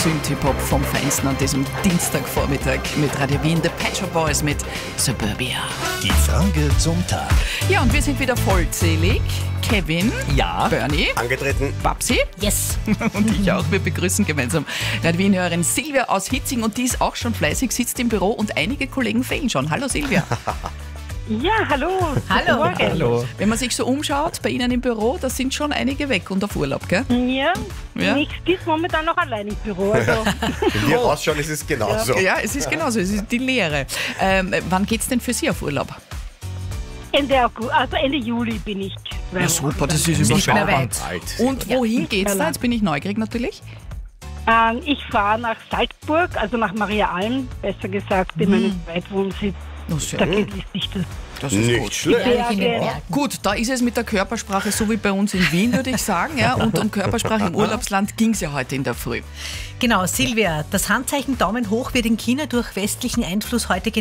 Synthie-Pop vom Feinsten an diesem Dienstagvormittag mit Radio Wien, The Pet Shop Boys mit Suburbia. Die Frage zum Tag. Ja, und wir sind wieder vollzählig. Kevin, Ja. Bernie, Angetreten. Babsi Yes. und ich auch. Wir begrüßen gemeinsam Radio Wien-Hörerin Silvia aus Hitzing und die ist auch schon fleißig, sitzt im Büro und einige Kollegen fehlen schon. Hallo Silvia. Ja, hallo. Hallo. Guten Morgen. Hallo. Wenn man sich so umschaut, bei Ihnen im Büro, da sind schon einige weg und auf Urlaub, gell? Ja, Ja. nichts ist momentan noch allein im Büro. Also, Wenn wir rausschauen, ist es genauso. Ja, es ist genauso, es ist die Lehre. Wann geht's denn für Sie auf Urlaub? Ende August, also Ende Juli bin ich. Ja, super, das ist Nicht mehr überschaubar. weit. Und wohin geht's da? Jetzt bin ich neugierig natürlich. Ich fahre nach Salzburg, also nach Maria Alm, besser gesagt, in meinen Zweitwohnsitz. Oh, sehr Da gut. geht es sich das. Das ist Nicht gut. schlecht. Herrlich in den Ja. Bergen. Gut, da ist es mit der Körpersprache so wie bei uns in Wien, würde ich sagen. Ja? Und um Körpersprache im Urlaubsland ging es ja heute in der Früh. Genau, Silvia, das Handzeichen Daumen hoch wird in China durch westlichen Einfluss heute